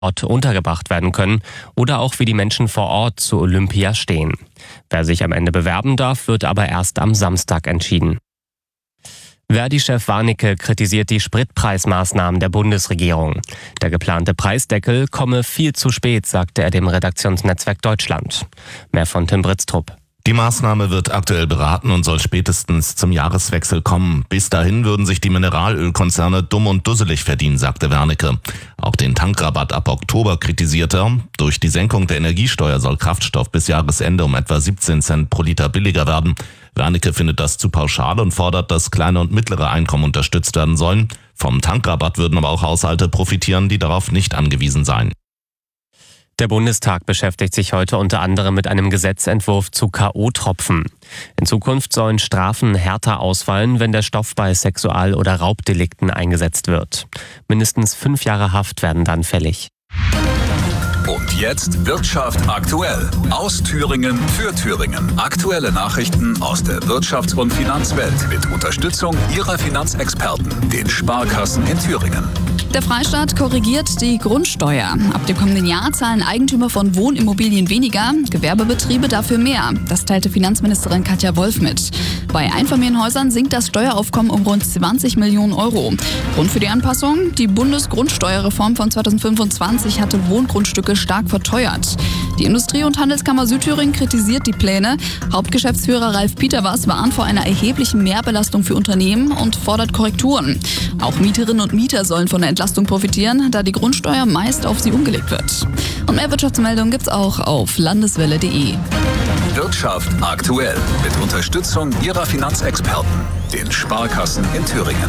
Ort untergebracht werden können oder auch wie die Menschen vor Ort zu Olympia stehen. Wer sich am Ende bewerben darf, wird aber erst am Samstag entschieden. Verdi-Chef Warnecke kritisiert die Spritpreismaßnahmen der Bundesregierung. Der geplante Preisdeckel komme viel zu spät, sagte er dem Redaktionsnetzwerk Deutschland. Mehr von Tim Britztrup. Die Maßnahme wird aktuell beraten und soll spätestens zum Jahreswechsel kommen. Bis dahin würden sich die Mineralölkonzerne dumm und dusselig verdienen, sagte Wernicke. Auch den Tankrabatt ab Oktober kritisiert er. Durch die Senkung der Energiesteuer soll Kraftstoff bis Jahresende um etwa 17 Cent pro Liter billiger werden. Wernicke findet das zu pauschal und fordert, dass kleine und mittlere Einkommen unterstützt werden sollen. Vom Tankrabatt würden aber auch Haushalte profitieren, die darauf nicht angewiesen seien. Der Bundestag beschäftigt sich heute unter anderem mit einem Gesetzentwurf zu K.O.-Tropfen. In Zukunft sollen Strafen härter ausfallen, wenn der Stoff bei Sexual- oder Raubdelikten eingesetzt wird. Mindestens 5 Jahre Haft werden dann fällig. Und jetzt Wirtschaft aktuell. Aus Thüringen für Thüringen. Aktuelle Nachrichten aus der Wirtschafts- und Finanzwelt mit Unterstützung Ihrer Finanzexperten, den Sparkassen in Thüringen. Der Freistaat korrigiert die Grundsteuer. Ab dem kommenden Jahr zahlen Eigentümer von Wohnimmobilien weniger, Gewerbebetriebe dafür mehr. Das teilte Finanzministerin Katja Wolf mit. Bei Einfamilienhäusern sinkt das Steueraufkommen um rund 20 Millionen Euro. Grund für die Anpassung? Die Bundesgrundsteuerreform von 2025 hatte Wohngrundstücke stark verteuert. Die Industrie- und Handelskammer Südthüringen kritisiert die Pläne. Hauptgeschäftsführer Ralf Peterwas warnt vor einer erheblichen Mehrbelastung für Unternehmen und fordert Korrekturen. Auch Mieterinnen und Mieter sollen von der Entlastung profitieren, da die Grundsteuer meist auf sie umgelegt wird. Und mehr Wirtschaftsmeldungen gibt's auch auf landeswelle.de. Wirtschaft aktuell mit Unterstützung Ihrer Finanzexperten, den Sparkassen in Thüringen.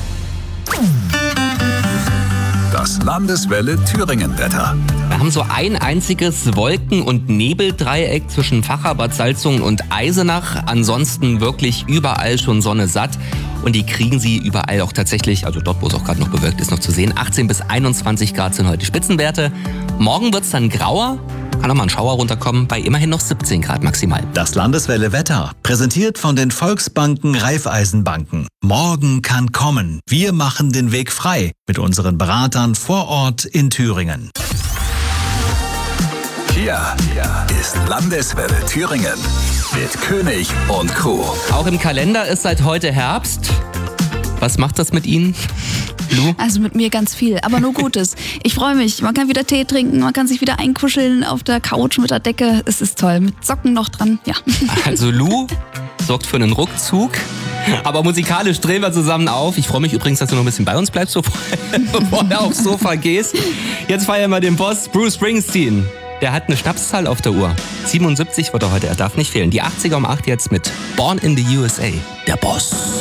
Das Landeswelle Thüringen-Wetter. Wir haben so ein einziges Wolken- und Nebeldreieck zwischen Vacha, Bad Salzungen und Eisenach. Ansonsten wirklich überall schon Sonne satt. Und die kriegen sie überall auch tatsächlich, also dort, wo es auch gerade noch bewölkt ist, noch zu sehen. 18 bis 21 Grad sind heute die Spitzenwerte. Morgen wird es dann grauer. Kann auch mal ein Schauer runterkommen, bei immerhin noch 17 Grad maximal. Das Landeswelle Wetter, präsentiert von den Volksbanken Raiffeisenbanken. Morgen kann kommen. Wir machen den Weg frei mit unseren Beratern vor Ort in Thüringen. Hier ist Landeswelle Thüringen mit König und Kuh. Auch im Kalender ist seit heute Herbst. Was macht das mit Ihnen? Lu? Also mit mir ganz viel, aber nur Gutes. Ich freue mich. Man kann wieder Tee trinken, man kann sich wieder einkuscheln auf der Couch mit der Decke. Es ist toll. Mit Socken noch dran, ja. Also Lu sorgt für einen Rückzug. Aber musikalisch drehen wir zusammen auf. Ich freue mich übrigens, dass du noch ein bisschen bei uns bleibst, bevor du aufs Sofa gehst. Jetzt feiern wir den Boss, Bruce Springsteen. Der hat eine Schnapszahl auf der Uhr. 77 wird er heute, er darf nicht fehlen. Die 80er um 8 jetzt mit Born in the USA. Der Boss.